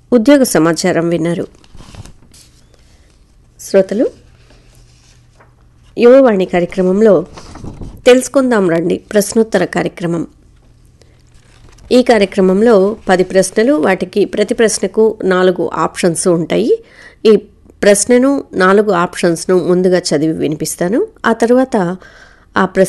ఉద్యోగ సమాచారం విన్నారు. శ్రోతలు, యువవాణి కార్యక్రమంలో తెలుసుకుందాం రండి ప్రశ్నోత్తర కార్యక్రమం. ఈ కార్యక్రమంలో 10 ప్రశ్నలు, వాటికి ప్రతి ప్రశ్నకు 4 ఆప్షన్స్ ఉంటాయి. ఈ ప్రశ్నను 4 ఆప్షన్స్ను ముందుగా చదివి వినిపిస్తాను. ఆ తర్వాత ఆ ప్రశ్న